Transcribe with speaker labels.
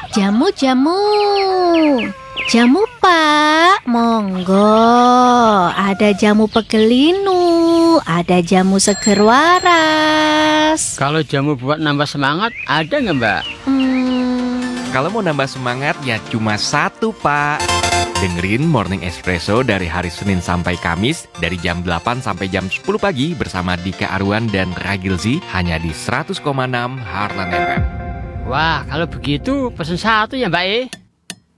Speaker 1: Jamu. Jamu, Pak. Monggo. Ada jamu pegelinu, ada jamu seger waras.
Speaker 2: Kalau jamu buat nambah semangat, ada nggak, Mbak?
Speaker 3: Kalau mau nambah semangat ya cuma satu, Pak. Dengerin Morning Espresso dari hari Senin sampai Kamis dari jam 8 sampai jam 10 pagi bersama Dika Arwan dan Ragilzi hanya di 100,6 Heartland FM.
Speaker 2: Wah, kalau begitu pesen satu ya, Mbak.